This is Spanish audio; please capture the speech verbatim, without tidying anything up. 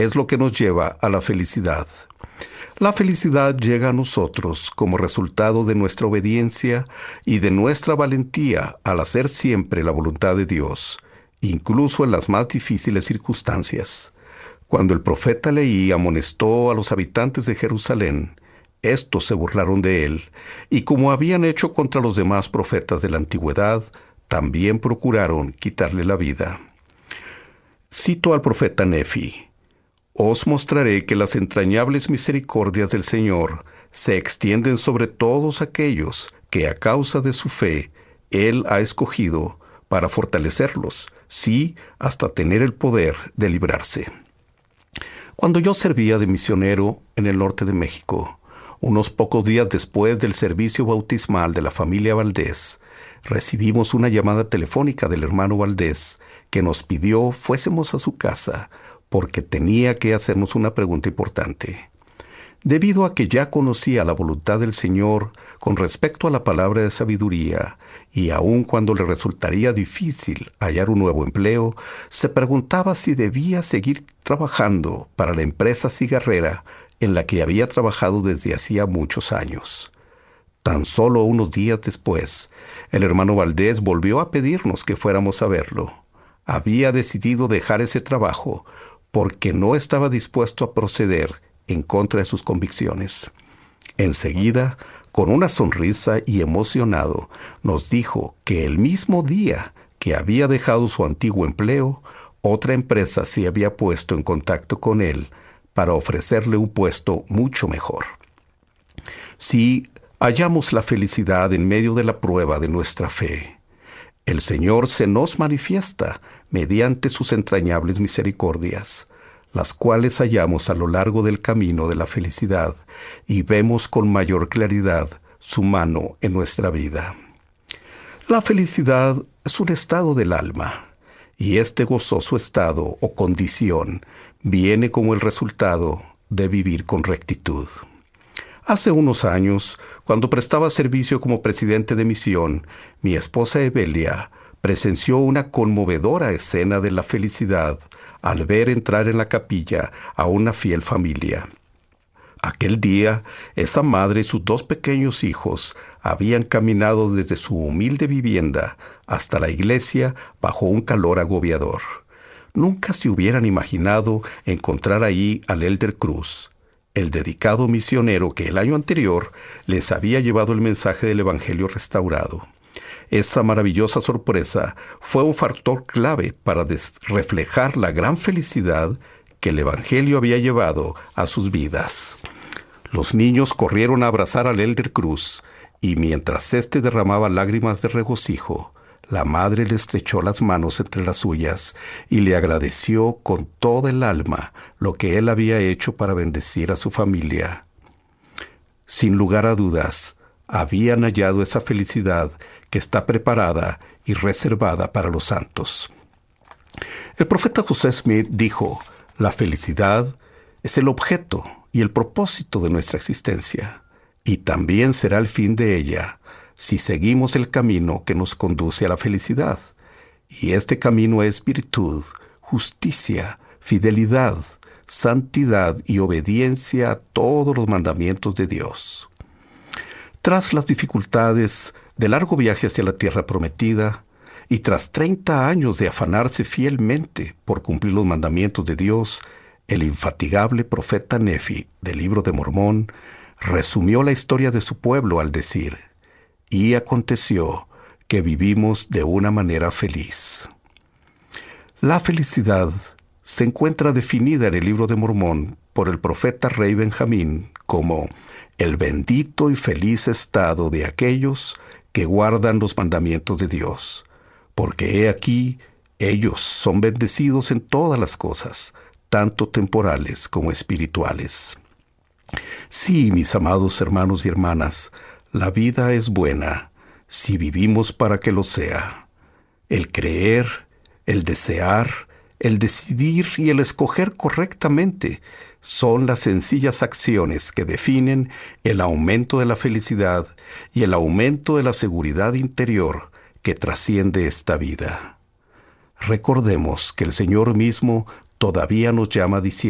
es lo que nos lleva a la felicidad. La felicidad llega a nosotros como resultado de nuestra obediencia y de nuestra valentía al hacer siempre la voluntad de Dios, incluso en las más difíciles circunstancias. Cuando el profeta Leí amonestó a los habitantes de Jerusalén, estos se burlaron de él, y como habían hecho contra los demás profetas de la antigüedad, también procuraron quitarle la vida. Cito al profeta Nefi: Os mostraré que las entrañables misericordias del Señor se extienden sobre todos aquellos que a causa de su fe Él ha escogido para fortalecerlos, sí, hasta tener el poder de librarse. Cuando yo servía de misionero en el norte de México, unos pocos días después del servicio bautismal de la familia Valdés, recibimos una llamada telefónica del hermano Valdés que nos pidió fuésemos a su casa porque tenía que hacernos una pregunta importante. Debido a que ya conocía la voluntad del Señor con respecto a la palabra de sabiduría, y aun cuando le resultaría difícil hallar un nuevo empleo, se preguntaba si debía seguir trabajando para la empresa cigarrera en la que había trabajado desde hacía muchos años. Tan solo unos días después, el hermano Valdés volvió a pedirnos que fuéramos a verlo. Había decidido dejar ese trabajo porque no estaba dispuesto a proceder en contra de sus convicciones. Enseguida, con una sonrisa y emocionado, nos dijo que el mismo día que había dejado su antiguo empleo, otra empresa se había puesto en contacto con él para ofrecerle un puesto mucho mejor. Si hallamos la felicidad en medio de la prueba de nuestra fe, el Señor se nos manifiesta mediante sus entrañables misericordias, las cuales hallamos a lo largo del camino de la felicidad y vemos con mayor claridad su mano en nuestra vida. La felicidad es un estado del alma, y este gozoso estado o condición viene como el resultado de vivir con rectitud. Hace unos años, cuando prestaba servicio como presidente de misión, mi esposa Evelia presenció una conmovedora escena de la felicidad al ver entrar en la capilla a una fiel familia. Aquel día, esa madre y sus dos pequeños hijos habían caminado desde su humilde vivienda hasta la iglesia bajo un calor agobiador. Nunca se hubieran imaginado encontrar ahí al Elder Cruz, el dedicado misionero que el año anterior les había llevado el mensaje del Evangelio restaurado. Esa maravillosa sorpresa fue un factor clave para reflejar la gran felicidad que el Evangelio había llevado a sus vidas. Los niños corrieron a abrazar al Elder Cruz, y mientras éste derramaba lágrimas de regocijo, la madre le estrechó las manos entre las suyas y le agradeció con toda el alma lo que él había hecho para bendecir a su familia. Sin lugar a dudas, habían hallado esa felicidad que está preparada y reservada para los santos. El profeta José Smith dijo: la felicidad es el objeto y el propósito de nuestra existencia, y también será el fin de ella, si seguimos el camino que nos conduce a la felicidad. Y este camino es virtud, justicia, fidelidad, santidad y obediencia a todos los mandamientos de Dios. Tras las dificultades del largo viaje hacia la tierra prometida, y tras treinta años de afanarse fielmente por cumplir los mandamientos de Dios, el infatigable profeta Nefi, del Libro de Mormón, resumió la historia de su pueblo al decir: y aconteció que vivimos de una manera feliz. La felicidad se encuentra definida en el Libro de Mormón por el profeta Rey Benjamín como el bendito y feliz estado de aquellos que guardan los mandamientos de Dios, porque he aquí, ellos son bendecidos en todas las cosas, tanto temporales como espirituales. Sí, mis amados hermanos y hermanas, la vida es buena si vivimos para que lo sea. El creer, el desear, el decidir y el escoger correctamente son las sencillas acciones que definen el aumento de la felicidad y el aumento de la seguridad interior que trasciende esta vida. Recordemos que el Señor mismo todavía nos llama diciendo: